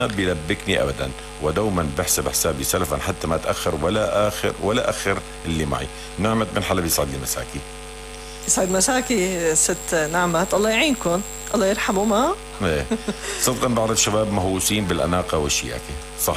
بيلبكني ابدا، ودوما بحسب حسابي سلفا حتى ما اتاخر ولا اخر اللي معي. نعمت من حلب، يسعد لي مساكي. يسعد مساكي ست نعمت، الله يعينكم، الله يرحمه. ما ايه صدقا بعض الشباب مهووسين بالاناقه والشياكه، صح.